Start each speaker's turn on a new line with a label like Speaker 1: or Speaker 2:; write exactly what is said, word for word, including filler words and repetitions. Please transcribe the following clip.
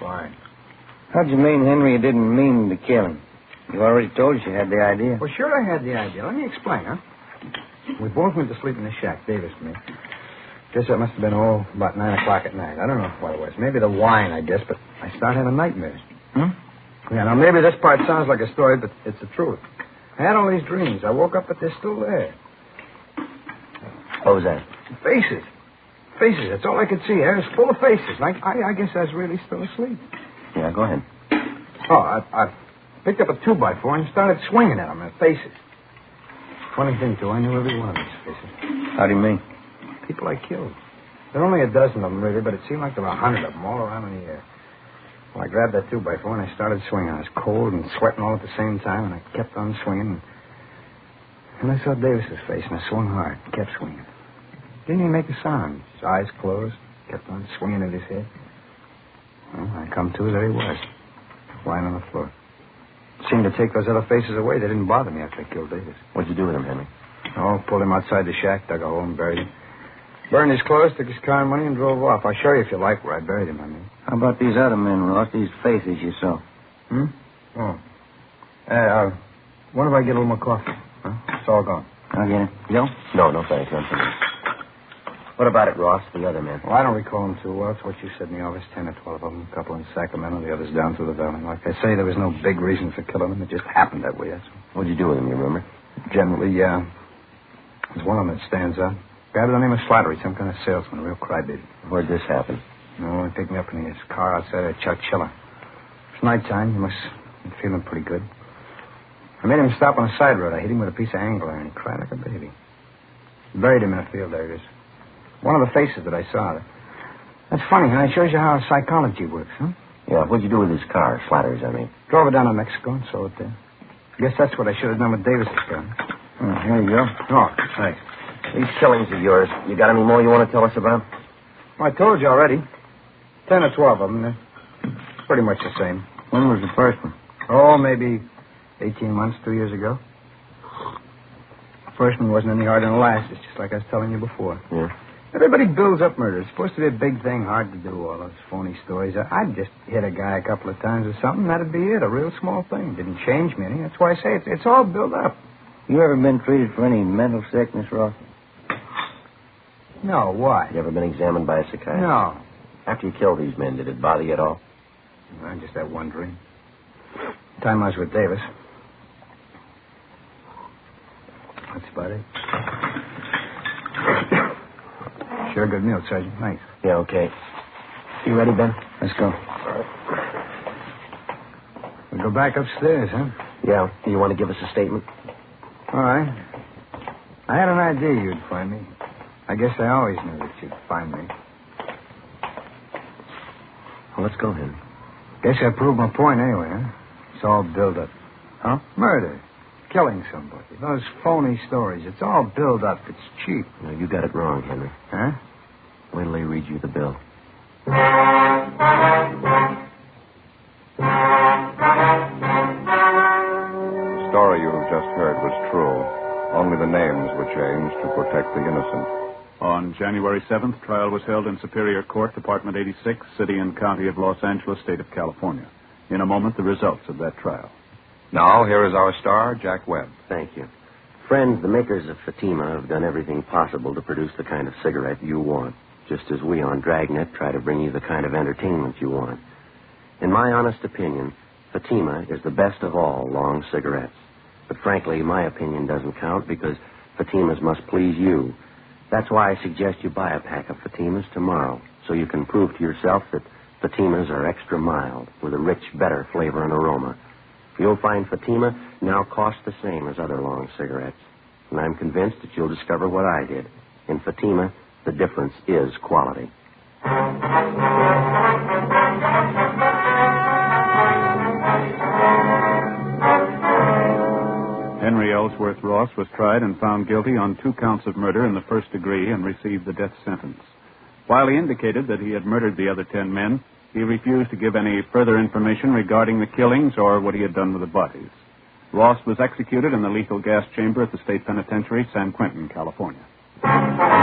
Speaker 1: Why?
Speaker 2: How'd you mean, Henry, you didn't mean to kill him? You already told us you had the idea.
Speaker 1: Well, sure I had the idea. Let me explain, huh? We both went to sleep in the shack, Davis and me. Guess that must have been, oh, about nine o'clock at night. I don't know what it was. Maybe the wine, I guess, but I started having nightmares.
Speaker 2: Hmm?
Speaker 1: Yeah, now maybe this part sounds like a story, but it's the truth. I had all these dreams. I woke up, but they're still there.
Speaker 2: What was that?
Speaker 1: Faces. Faces. That's all I could see. It was full of faces. I, I, I guess I was really still asleep.
Speaker 2: Yeah, go ahead.
Speaker 1: Oh, I, I picked up a two by four and started swinging at them, their faces. Funny thing, too, I knew every one of these faces.
Speaker 2: How do you mean?
Speaker 1: People I killed. There were only a dozen of them, really, but it seemed like there were a hundred of them all around in the air. Well, I grabbed that two by four and I started swinging. I was cold and sweating all at the same time, and I kept on swinging. And, and I saw Davis's face, and I swung hard, kept swinging. Didn't even make a sound. His eyes closed, kept on swinging at his head. Well, I come to, there he was, lying on the floor. Seemed to take those other faces away. They didn't bother me after I killed Davis.
Speaker 2: What'd you do with him, Henry?
Speaker 1: Oh, pulled him outside the shack, dug a hole and buried him. Burned his clothes, took his car and money, and drove off. I'll show you if you like where I buried him, I mean.
Speaker 2: How about these other men, Ross? These faces you saw?
Speaker 1: Hmm? Oh. Uh, uh, what if I get a little more coffee? Huh? It's all gone.
Speaker 2: I'll get it. You?
Speaker 3: No, no thanks. None for me. What about it, Ross? The other men?
Speaker 1: Well, I don't recall them too well. It's what you said in the office. Ten or twelve of them. A couple in Sacramento, the others down through the valley. Like I say, there was no big reason for killing them. It just happened that way, that's all.
Speaker 3: What'd you do with them, you remember?
Speaker 1: Generally, yeah. There's one of them that stands out. Guy by the name of Slattery, some kind of salesman, a real crybaby.
Speaker 3: Where'd this happen?
Speaker 1: No, he picked me up in his car outside of Chowchilla. It's nighttime. He must be feeling pretty good. I made him stop on a side road. I hit him with a piece of angler, and he cried like a baby. Buried him in a field there. It is. One of the faces that I saw. That's funny, huh? It shows you how psychology works, huh?
Speaker 3: Yeah, what'd you do with his car? Slattery's, I mean.
Speaker 1: Drove it down to Mexico and sold it there. Guess that's what I should have done with Davis's car.
Speaker 2: Oh, here you go.
Speaker 1: Oh, thanks.
Speaker 3: These killings of yours, you got any more you want to tell us about?
Speaker 1: Well, I told you already. Ten or twelve of them. They're pretty much the same.
Speaker 2: When was the first one?
Speaker 1: Oh, maybe eighteen months, two years ago. The first one wasn't any harder than the last. It's just like I was telling you before.
Speaker 3: Yeah.
Speaker 1: Everybody builds up murder. It's supposed to be a big thing, hard to do, all those phony stories. I'd just hit a guy a couple of times or something. That'd be it, a real small thing. Didn't change me any. That's why I say it's, it's all built up.
Speaker 2: You ever been treated for any mental sickness, Ross?
Speaker 1: No, why?
Speaker 3: You ever been examined by a psychiatrist?
Speaker 1: No.
Speaker 3: After you killed these men, did it bother you at all?
Speaker 1: I just had one dream. The time I was with Davis. That's about it. Sure good meal, Sergeant. Thanks.
Speaker 3: Yeah, okay. You ready, Ben?
Speaker 1: Let's go.
Speaker 3: All right.
Speaker 1: We'll go back upstairs, huh?
Speaker 3: Yeah. Do you want to give us a statement?
Speaker 1: All right. I had an idea you'd find me. I guess I always knew that you'd find me.
Speaker 3: Well, let's go, then.
Speaker 1: Guess I proved my point anyway, huh? It's all built up.
Speaker 3: Huh?
Speaker 1: Murder. Killing somebody. Those phony stories. It's all built up. It's cheap.
Speaker 3: No, you got it wrong, Henry.
Speaker 1: Huh?
Speaker 3: Wait till they read you the bill.
Speaker 4: The story you have just heard was true. Only the names were changed to protect the innocent.
Speaker 5: On January seventh, trial was held in Superior Court, Department eighty-six, City and County of Los Angeles, State of California. In a moment, the results of that trial.
Speaker 4: Now, here is our star, Jack Webb.
Speaker 3: Thank you. Friends, the makers of Fatima have done everything possible to produce the kind of cigarette you want, just as we on Dragnet try to bring you the kind of entertainment you want. In my honest opinion, Fatima is the best of all long cigarettes. But frankly, my opinion doesn't count because Fatimas must please you. That's why I suggest you buy a pack of Fatimas tomorrow so you can prove to yourself that Fatimas are extra mild with a rich, better flavor and aroma. You'll find Fatima now costs the same as other long cigarettes. And I'm convinced that you'll discover what I did. In Fatima, the difference is quality.
Speaker 5: Henry Ellsworth Ross was tried and found guilty on two counts of murder in the first degree and received the death sentence. While he indicated that he had murdered the other ten men, he refused to give any further information regarding the killings or what he had done with the bodies. Ross was executed in the lethal gas chamber at the State Penitentiary, San Quentin, California.